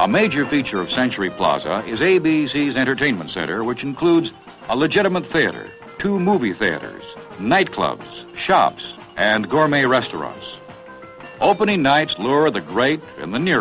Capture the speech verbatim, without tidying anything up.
A major feature of Century Plaza is A B C's entertainment center, which includes a legitimate theater, two movie theaters, nightclubs, shops, and gourmet restaurants. Opening nights lure the great and the near